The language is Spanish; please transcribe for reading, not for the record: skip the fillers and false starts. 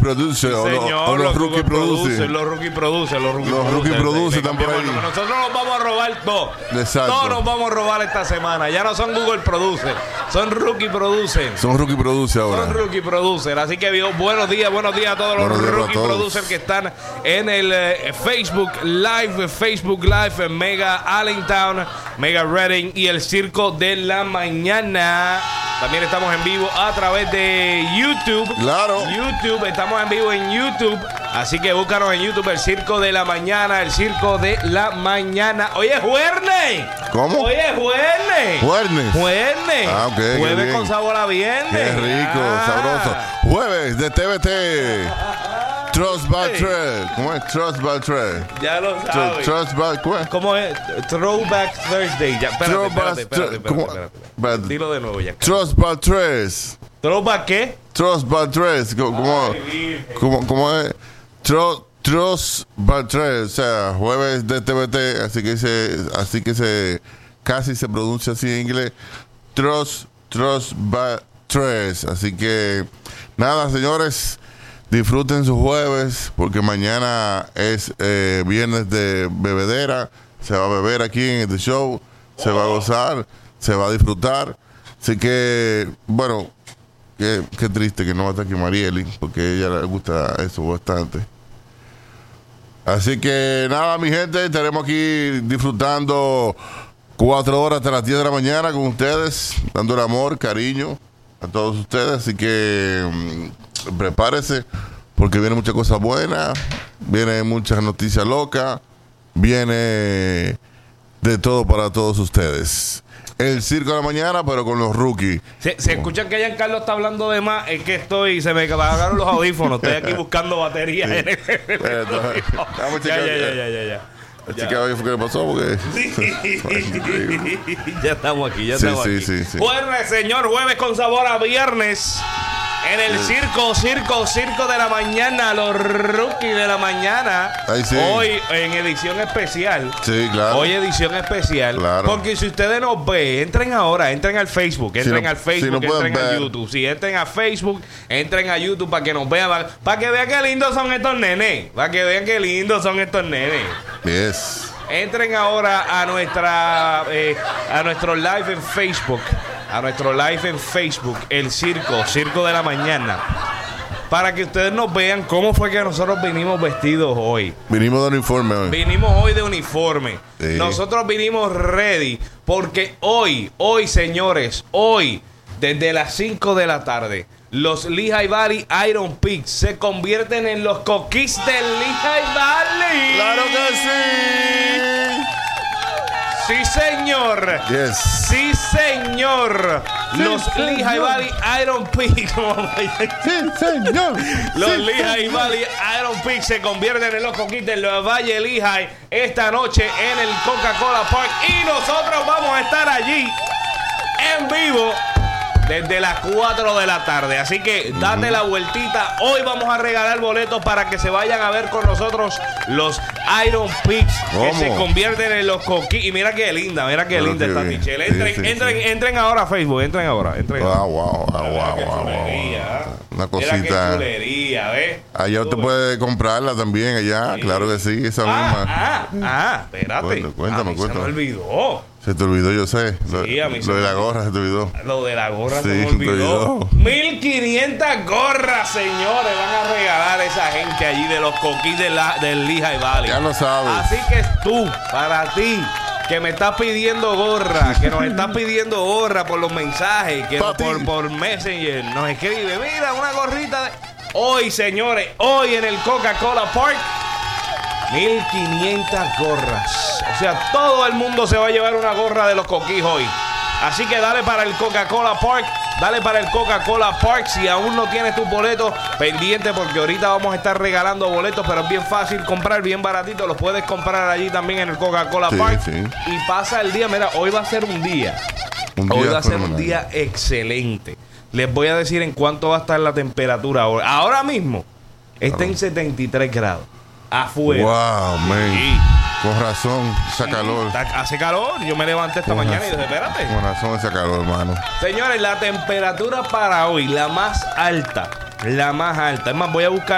Producer o los Rookie Producer. Los Rookie Producer. Los Rookie Producer están por ahí. Nosotros nos vamos a robar todo. Exacto. Todos nos vamos a robar esta semana. Ya no son Google Producer, son Rookie Producer. Son Rookie Producer ahora. Son Rookie Producer. Así que buenos días a todos los Rookie Producer que están en el Facebook Live en Mega Allentown, Mega Reading y el Circo de la Mañana. También estamos en vivo a través de YouTube. Claro. Estamos en vivo en YouTube. Así que búscanos en YouTube, el Circo de la Mañana, el Circo de la Mañana. Hoy es jueves. ¿Cómo? Hoy es jueves. Jueves. Ah, ok. Jueves con sabor a viernes. Qué rico, sabroso. Jueves de TVT. Trust by Trail. ¿Cómo es? Trust by Trail. Ya lo sabes. Trust by ¿cuál? ¿Cómo es? Throwback Thursday. Ya, espérate. Dilo de nuevo ya. Trust by Trails. ¿Throwback qué? Trust by Trails. ¿Cómo es? Trust by Trails. O sea, jueves de TVT. Así que se casi se pronuncia así en inglés. Trust by Trails. Así que nada, señores. Disfruten sus jueves porque mañana es viernes de bebedera. Se va a beber aquí en este show. Se va a gozar. Se va a disfrutar. Así que, bueno, qué triste que no va a estar aquí Marieli porque a ella le gusta eso bastante. Así que nada, mi gente, estaremos aquí disfrutando 4 horas hasta las 10 de la mañana con ustedes, dando el amor, cariño a todos ustedes. Así que prepárese porque viene muchas cosas buenas, viene muchas noticias locas, viene de todo para todos ustedes. El Circo de la Mañana, pero con los rookies. Se escuchan que Giancarlo está hablando de más. Es que se me apagaron los audífonos. Estoy aquí buscando baterías. Sí. Ya. Chica, oye, ¿qué le pasó? Porque ya estamos aquí, aquí. Sí. Jueves, señor, jueves con sabor a viernes. En el circo de la mañana, los rookies de la mañana. Ay, sí. Hoy en edición especial. Sí, claro. Hoy edición especial. Claro. Porque si ustedes nos ven, entren al Facebook, entren a YouTube. Si entren a Facebook, entren a YouTube para que nos vean, para que vean qué lindos son estos nenes. Yes. Entren ahora a nuestro live en Facebook. El Circo de la Mañana. Para que ustedes nos vean cómo fue que nosotros vinimos vestidos hoy. Vinimos de uniforme hoy. Vinimos hoy de uniforme. Sí. Nosotros vinimos ready. Porque hoy, señores, desde las 5 de la tarde, los Lehigh Valley Iron Pigs se convierten en los coquis del Lehigh Valley. ¡Claro que sí! ¡Sí, señor! Yes. ¡Sí, señor! Los Lehigh Valley Iron Pigs. ¡Sí, señor! Los Lehigh Valley Iron Pigs se convierten en los coquis del Valle Lehigh esta noche en el Coca-Cola Park. Y nosotros vamos a estar allí en vivo desde las 4 de la tarde. Así que date la vueltita. Hoy vamos a regalar boletos para que se vayan a ver con nosotros los Iron Pigs que se convierten en los coquis. Y mira qué linda esta Michelle. Entren ahora a Facebook. Entren ahora. Wow. Una cosita. Mira qué chulería, ¿ves? Allá usted puede comprarla también allá. Sí. Claro que sí, esa misma. Espérate. Cuéntame. Se me olvidó. Se te olvidó, yo sé. Sí, lo de la gorra se te olvidó. Lo de la gorra se me olvidó. 1,500 gorras, señores, van a regalar a esa gente allí de los coquis del Lehigh Valley. Ya lo sabes. Así que tú, para ti, que me estás pidiendo gorra, que nos estás pidiendo gorra por los mensajes, que por Messenger, nos escribe, mira, una gorrita de... Hoy, señores, hoy en el Coca-Cola Park, 1,500 gorras. O sea, todo el mundo se va a llevar una gorra de los coquis hoy. Así que dale para el Coca-Cola Park. Si aún no tienes tus boletos, pendiente porque ahorita vamos a estar regalando boletos, pero es bien fácil comprar, bien baratito. Los puedes comprar allí también en el Coca-Cola Park. Sí. Y pasa el día, mira, hoy va a ser un día excelente. Les voy a decir en cuánto va a estar la temperatura ahora. Ahora mismo está en 73 grados. Afuera. Wow, man. Sí. Con razón, hace calor. Hace calor. Yo me levanté esta mañana y dije, espérate. Con razón hace calor, hermano. Señores, la temperatura para hoy, la más alta. Es más, voy a buscar